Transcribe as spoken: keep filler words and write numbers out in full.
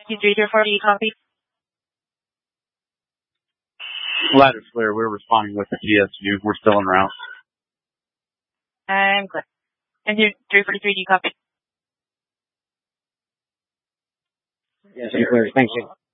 Q three three four, do you copy? Ladder's clear. We're responding with the T S U. We're still en route. I'm clear. And you three forty-three, do you copy? Yes, I'm clear. Thank you.